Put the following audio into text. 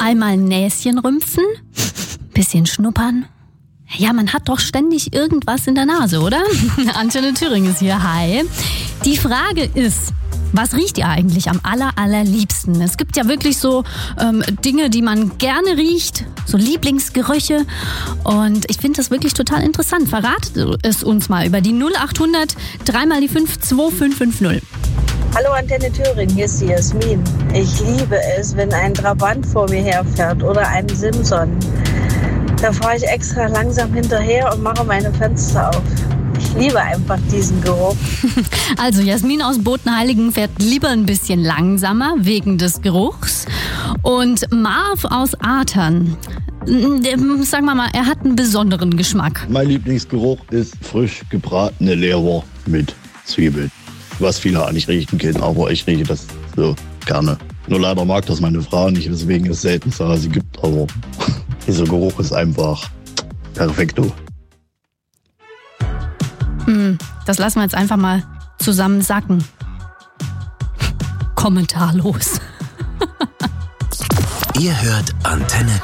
Einmal Näschen rümpfen, bisschen schnuppern. Ja, man hat doch ständig irgendwas in der Nase, oder? Antenne Thüringen ist hier. Hi. Die Frage ist, was riecht ihr eigentlich am allerliebsten? Es gibt ja wirklich so Dinge, die man gerne riecht, so Lieblingsgerüche. Und ich finde das wirklich total interessant. Verratet es uns mal über die 0800 3x5 2550. Hallo Antenne Thüringen, hier ist die Jasmin. Ich liebe es, wenn ein Trabant vor mir herfährt oder ein Simson. Da fahre ich extra langsam hinterher und mache meine Fenster auf. Ich liebe einfach diesen Geruch. Also Jasmin aus Bodenheiligen fährt lieber ein bisschen langsamer wegen des Geruchs. Und Marv aus Atern, sagen wir mal, er hat einen besonderen Geschmack. Mein Lieblingsgeruch ist frisch gebratene Leber mit Zwiebeln. Was viele nicht riechen können, aber ich rieche das so gerne. Nur leider mag das meine Frau nicht, weswegen es selten sie gibt, aber dieser Geruch ist einfach perfekto. Das lassen wir jetzt einfach mal zusammen sacken. Kommentarlos. Ihr hört Antenne